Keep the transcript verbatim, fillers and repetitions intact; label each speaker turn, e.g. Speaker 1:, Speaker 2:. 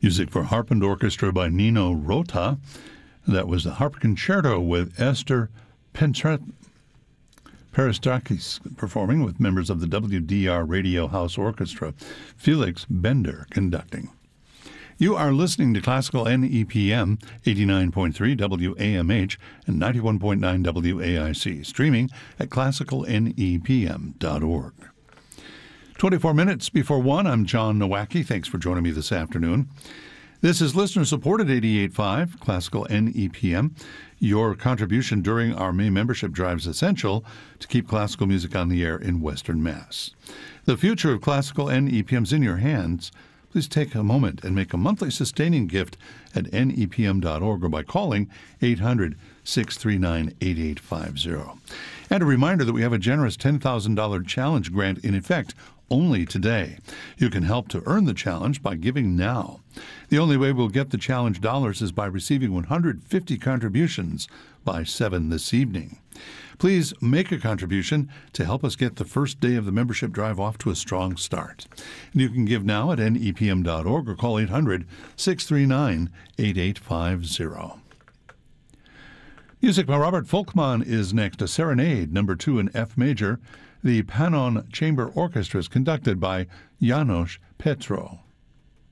Speaker 1: Music for harp and orchestra by Nino Rota. That was the harp concerto with Esther Pentret- Peristakis performing with members of the W D R Radio House Orchestra, Felix Bender conducting. You are listening to Classical N E P M, eighty-nine point three W A M H and ninety-one point nine W A I C, streaming at classical N E P M dot org. twenty-four minutes before one, I'm John Nowacki. Thanks for joining me this afternoon. This is listener-supported eighty-eight point five, Classical N E P M. Your contribution during our May membership drive is essential to keep classical music on the air in Western Mass. The future of Classical N E P M is in your hands. Please take a moment and make a monthly sustaining gift at N E P M dot org or by calling eight hundred, six three nine, eight eight five zero. And a reminder that we have a generous ten thousand dollars challenge grant in effect only today. You can help to earn the challenge by giving now. The only way we'll get the challenge dollars is by receiving one hundred fifty contributions by seven this evening. Please make a contribution to help us get the first day of the membership drive off to a strong start. And you can give now at N E P M dot org or call eight hundred, six three nine, eight eight five zero. Music by Robert Volkmann is next, a serenade, number two in F major. The Pannon Chamber Orchestra is conducted by Janos Petro.